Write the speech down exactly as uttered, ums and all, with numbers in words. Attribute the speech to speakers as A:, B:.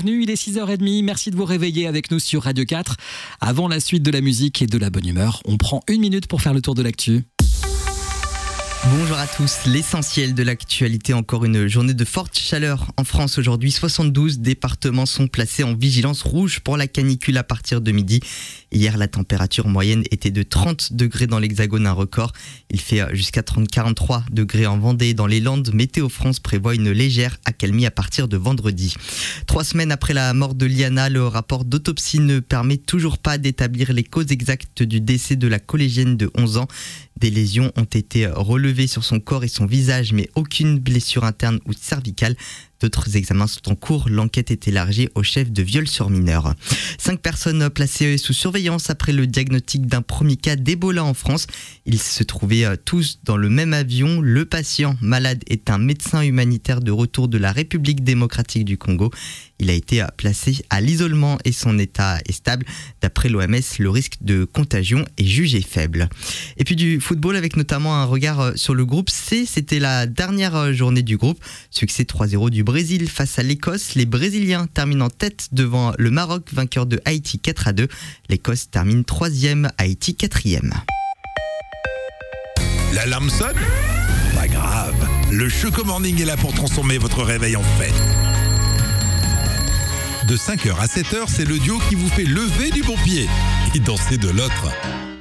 A: bienvenue, il est six heures trente, merci de vous réveiller avec nous sur Radio quatre. Avant la suite de la musique et de la bonne humeur, on prend une minute pour faire le tour de l'actu.
B: Bonjour à tous, l'essentiel de l'actualité, encore une journée de forte chaleur en France aujourd'hui. soixante-douze départements sont placés en vigilance rouge pour la canicule à partir de midi. Hier, la température moyenne était de trente degrés dans l'Hexagone, un record. Il fait jusqu'à quarante-trois degrés en Vendée. Dans les Landes, Météo France prévoit une légère accalmie à partir de vendredi. Trois semaines après la mort de Liana, le rapport d'autopsie ne permet toujours pas d'établir les causes exactes du décès de la collégienne de onze ans. Des lésions ont été relevées sur son corps et son visage, mais aucune blessure interne ou cervicale. D'autres examens sont en cours. L'enquête est élargie au chef de viol sur mineur. Cinq personnes placées sous surveillance après le diagnostic d'un premier cas d'Ebola en France. Ils se trouvaient tous dans le même avion. Le patient malade est un médecin humanitaire de retour de la République démocratique du Congo. Il a été placé à l'isolement et son état est stable. D'après l'O M S, le risque de contagion est jugé faible. Et puis du football avec notamment un regard sur le groupe C. C'était la dernière journée du groupe. Succès trois zéro du Brésil face à l'Écosse. Les Brésiliens terminent en tête devant le Maroc, vainqueur de Haïti quatre à deux. L'Écosse termine troisième, Haïti quatrième.
C: L'alarme sonne ? Pas grave. Le Choco Morning est là pour transformer votre réveil en fête. De cinq heures à sept heures, c'est le duo qui vous fait lever du bon pied et danser de l'autre.